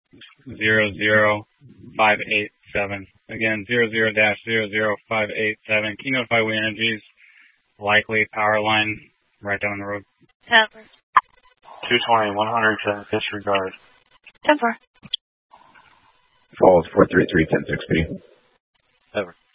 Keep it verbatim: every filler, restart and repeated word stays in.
zero zero five eight seven. Again, zero zero dash zero zero five eight seven. Can you notify We Energies? Likely power line right down the road. ten. two twenty, one hundred ten, disregard. ten four. Falls four three three, ten six P. Over.